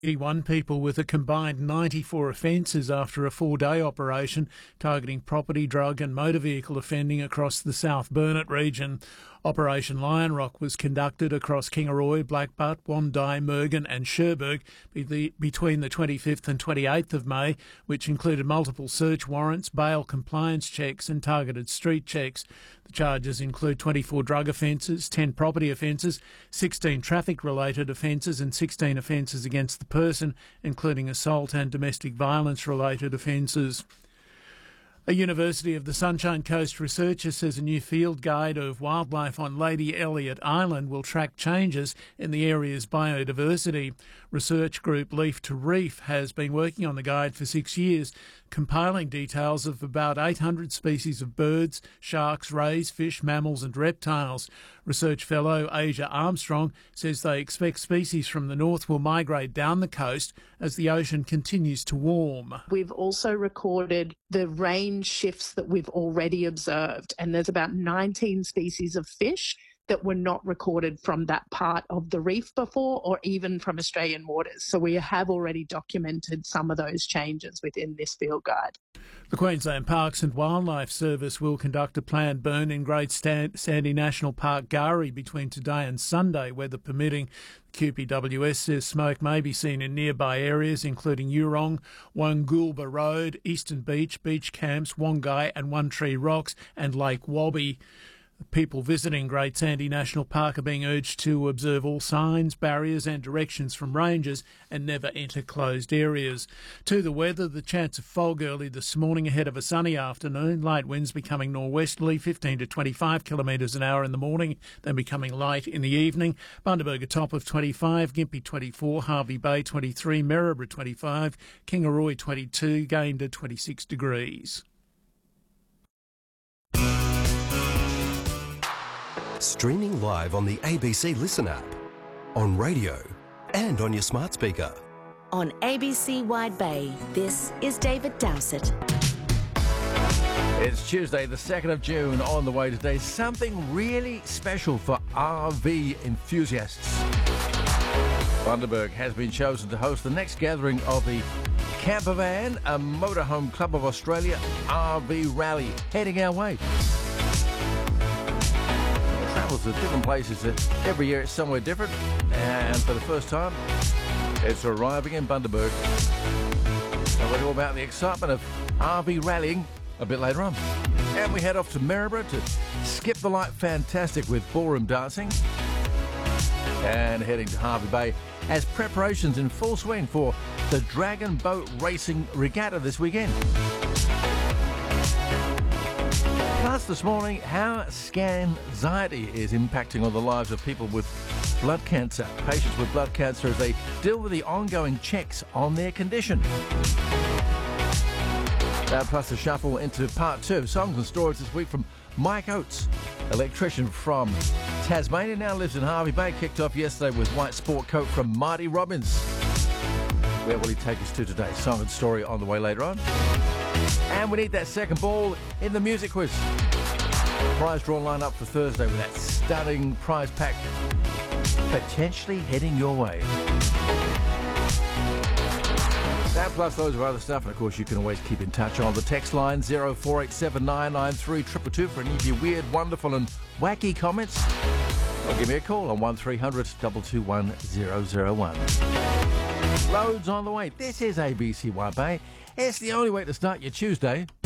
81 people with a combined 94 offences after a 4-day operation targeting property, drug and motor vehicle offending across the South Burnett region. Operation Lion Rock was conducted across Kingaroy, Blackbutt, Wondai, Mergen and Cherbourg between the 25th and 28th of May, which included multiple search warrants, bail compliance checks and targeted street checks. The charges include 24 drug offences, 10 property offences, 16 traffic-related offences and 16 offences against the person, including assault and domestic violence-related offences. A University of the Sunshine Coast researcher says a new field guide of wildlife on Lady Elliot Island will track changes in the area's biodiversity. Research group Leaf to Reef has been working on the guide for 6 years, compiling details of about 800 species of birds, sharks, rays, fish, mammals and reptiles. Research fellow Asia Armstrong says they expect species from the north will migrate down the coast as the ocean continues to warm. We've also recorded the range shifts that we've already observed, and there's about 19 species of fish that were not recorded from that part of the reef before or even from Australian waters. So we have already documented some of those changes within this field guide. The Queensland Parks and Wildlife Service will conduct a planned burn in Great Sandy National Park Gari between today and Sunday, weather permitting. QPWS says smoke may be seen in nearby areas including Yurong, Wangulba Road, Eastern Beach, Beach Camps, Wongai and One Tree Rocks and Lake Wobby. People visiting Great Sandy National Park are being urged to observe all signs, barriers and directions from rangers and never enter closed areas. To the weather, the chance of fog early this morning ahead of a sunny afternoon. Light winds becoming norwesterly, 15 to 25 kilometres an hour in the morning, then becoming light in the evening. Bundaberg a top of 25, Gympie 24, Harvey Bay 23, Maryborough 25, Kingaroy 22, gained to 26 degrees. Streaming live on the ABC Listen app, on radio and on your smart speaker. On ABC Wide Bay, this is David Dowsett. It's Tuesday, the 2nd of June. On the way today, something really special for RV enthusiasts. Bundaberg has been chosen to host the next gathering of the Campervan, a Motorhome Club of Australia RV rally, heading our way. Travels to different places. Every year it's somewhere different, and for the first time it's arriving in Bundaberg. So we'll talk about the excitement of RV rallying a bit later on. And we head off to Maryborough to skip the light fantastic with ballroom dancing, and heading to Harvey Bay as preparations in full swing for the Dragon Boat Racing Regatta this weekend. Plus this morning, how scanxiety is impacting on the lives of people with blood cancer, patients with blood cancer, as they deal with the ongoing checks on their condition. Plus a shuffle into part 2 of Songs and Stories this week from Mike Oates, electrician from Tasmania, now lives in Harvey Bay, kicked off yesterday with White Sport Coat from Marty Robbins. Where will he take us to today? Song and Story on the way later on. And we need that second ball in the music quiz. Prize draw line up for Thursday with that stunning prize pack potentially heading your way. That plus loads of other stuff, and of course you can always keep in touch on the text line 0487993222 for any of your weird, wonderful and wacky comments. Or give me a call on 1300 221 001. Loads on the way. This is ABC Wide Bay. It's the only way to start your Tuesday.